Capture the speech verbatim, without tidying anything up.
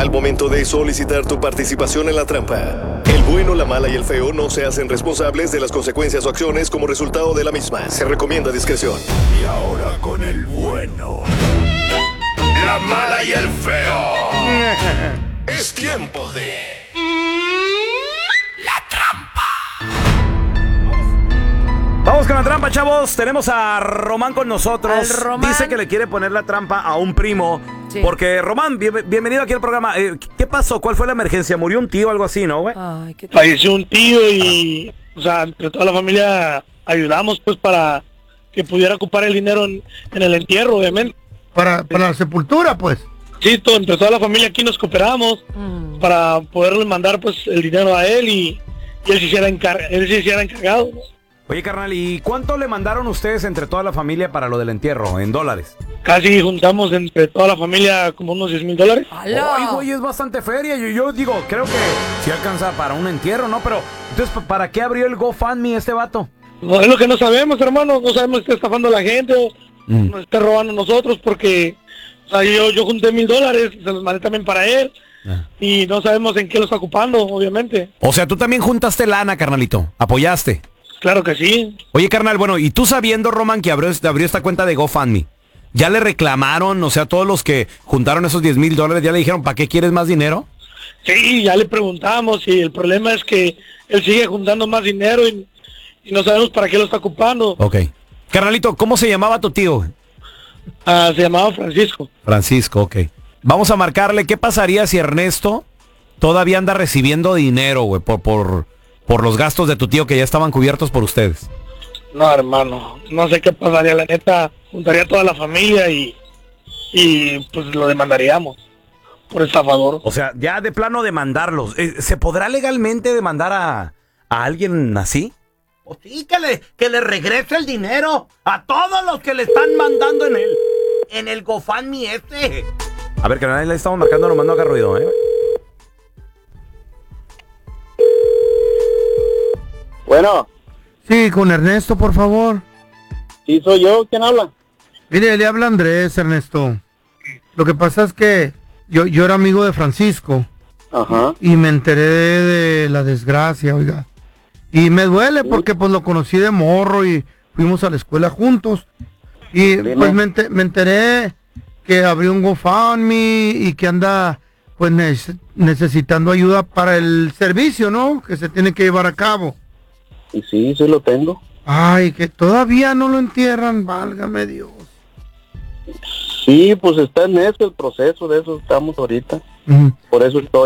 al momento de solicitar tu participación en la trampa. El bueno, la mala y el feo no se hacen responsables de las consecuencias o acciones como resultado de la misma. Se recomienda discreción. Y ahora con el bueno, la mala y el feo. Es tiempo de... La trampa. Vamos con la trampa, chavos. Tenemos a Román con nosotros. Román. Dice que le quiere poner la trampa a un primo. Sí. Porque, Román, bien- bienvenido aquí al programa. Eh, ¿Qué pasó? ¿Cuál fue la emergencia? ¿Murió un tío o algo así, no, güey? Ay, qué Falleció un tío y, o sea, entre toda la familia ayudamos pues para que pudiera ocupar el dinero en, en el entierro, obviamente. Para, para la sepultura, pues. Sí, todo, entre toda la familia aquí nos cooperamos Mm. para poderle mandar pues el dinero a él y, y él se hiciera, encar él se hiciera encargado, ¿no? Oye, carnal, ¿y cuánto le mandaron ustedes entre toda la familia para lo del entierro, en dólares? Casi juntamos entre toda la familia como unos diez mil dólares. ¡Hala! Ay, güey, es bastante feria. Yo, yo digo, creo que sí alcanza para un entierro, ¿no? Pero, entonces, ¿para qué abrió el GoFundMe este vato? No, es lo que no sabemos, hermano, no sabemos si está estafando a la gente o Mm. nos está robando a nosotros porque, o sea, yo, yo junté mil dólares, se los mandé también para él Ah. y no sabemos en qué lo está ocupando, obviamente. O sea, tú también juntaste lana, carnalito. Apoyaste. Claro que sí. Oye, carnal, bueno, y tú sabiendo, Román, que abrió, abrió esta cuenta de GoFundMe, ¿ya le reclamaron, o sea, todos los que juntaron esos diez mil dólares, ya le dijeron, ¿para qué quieres más dinero? Sí, ya le preguntamos y el problema es que él sigue juntando más dinero y, y no sabemos para qué lo está ocupando. Ok. Carnalito, ¿cómo se llamaba tu tío? Ah, se llamaba Francisco. Francisco, ok. Vamos a marcarle, ¿qué pasaría si Ernesto todavía anda recibiendo dinero, güey, por, por, por los gastos de tu tío que ya estaban cubiertos por ustedes? No, hermano, no sé qué pasaría, la neta, juntaría a toda la familia y, y pues lo demandaríamos por estafador. O sea, ya de plano demandarlos. Eh, ¿Se podrá legalmente demandar a, a alguien así? Pues sí, que le, que le regrese el dinero a todos los que le están mandando en el, en el GoFundMe este. A ver, que nadie le estamos marcando, nomás no haga ruido, ¿eh? Bueno, Sí, con Ernesto, por favor. sí soy yo, ¿quién habla? Mire, le habla Andrés, Ernesto. Lo que pasa es que yo, yo era amigo de Francisco Ajá. y me enteré de, de la desgracia, oiga. Y me duele porque pues lo conocí de morro y fuimos a la escuela juntos. Y Dime. pues me, ente- me enteré que abrió un GoFundMe y que anda pues neces- necesitando ayuda para el servicio, ¿no? Que se tiene que llevar a cabo. Y sí, sí lo tengo. Ay, que todavía no lo entierran, válgame Dios. Sí, pues está en eso el proceso, de eso estamos ahorita. Ujú. Por eso estoy.